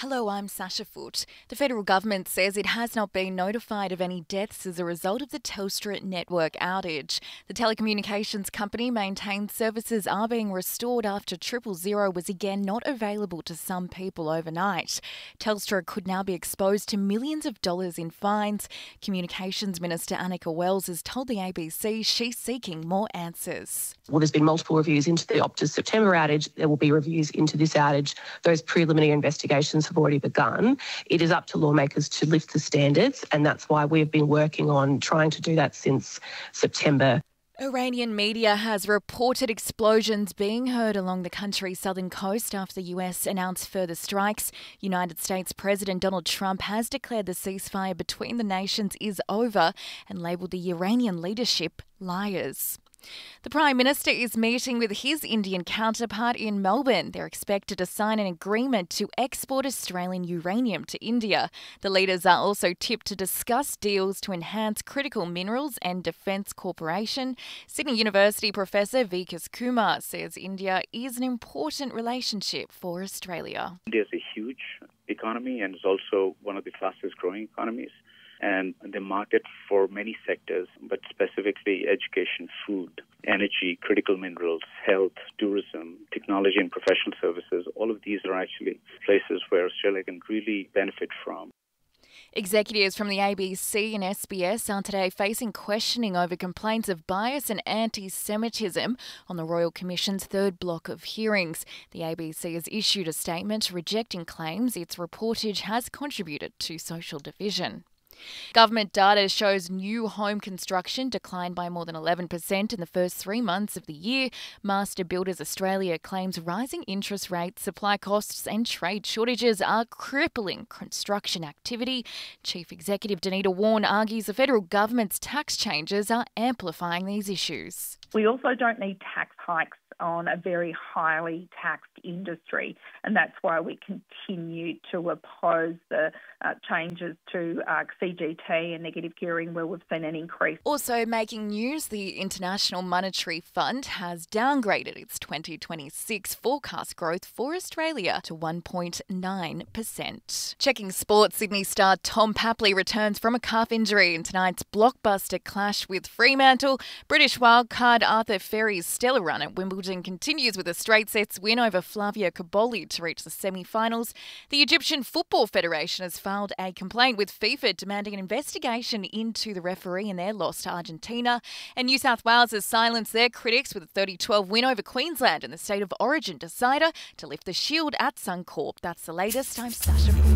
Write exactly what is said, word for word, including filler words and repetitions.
Hello, I'm Sasha Foote. The federal government says it has not been notified of any deaths as a result of the Telstra network outage. The telecommunications company maintains services are being restored after Triple Zero was again not available to some people overnight. Telstra could now be exposed to millions of dollars in fines. Communications Minister Annika Wells has told the A B C she's seeking more answers. Well, there's been multiple reviews into the Optus September outage. There will be reviews into this outage. Those preliminary investigations have already begun. It is up to lawmakers to lift the standards, and that's why we've been working on trying to do that since September. Iranian media has reported explosions being heard along the country's southern coast after the U S announced further strikes. United States President Donald Trump has declared the ceasefire between the nations is over and labelled the Iranian leadership liars. The Prime Minister is meeting with his Indian counterpart in Melbourne. They're expected to sign an agreement to export Australian uranium to India. The leaders are also tipped to discuss deals to enhance critical minerals and defence cooperation. Sydney University Professor Vikas Kumar says India is an important relationship for Australia. India is a huge economy and is also one of the fastest growing economies. And the market for many sectors, but specifically education, food, energy, critical minerals, health, tourism, technology and professional services, all of these are actually places where Australia can really benefit from. Executives from the A B C and S B S are today facing questioning over complaints of bias and anti-Semitism on the Royal Commission's third block of hearings. The A B C has issued a statement rejecting claims its reportage has contributed to social division. Government data shows new home construction declined by more than eleven percent in the first three months of the year. Master Builders Australia claims rising interest rates, supply costs and trade shortages are crippling construction activity. Chief Executive Danita Warren argues the federal government's tax changes are amplifying these issues. We also don't need tax hikes on a very highly taxed industry, and that's why we continue to oppose the uh, changes to uh, C G T and negative gearing where we've seen an increase. Also making news, the International Monetary Fund has downgraded its twenty twenty-six forecast growth for Australia to one point nine percent. Checking sports, Sydney star Tom Papley returns from a calf injury in tonight's blockbuster clash with Fremantle. British wildcard Arthur Ferry's stellar run at Wimbledon continues with a straight sets win over Flavio Cobolli to reach the semi-finals. The Egyptian Football Federation has filed a complaint with FIFA demanding an investigation into the referee in their loss to Argentina. And New South Wales has silenced their critics with a thirty twelve win over Queensland in the State of Origin decider to lift the shield at Suncorp. That's the latest. I'm Sasha.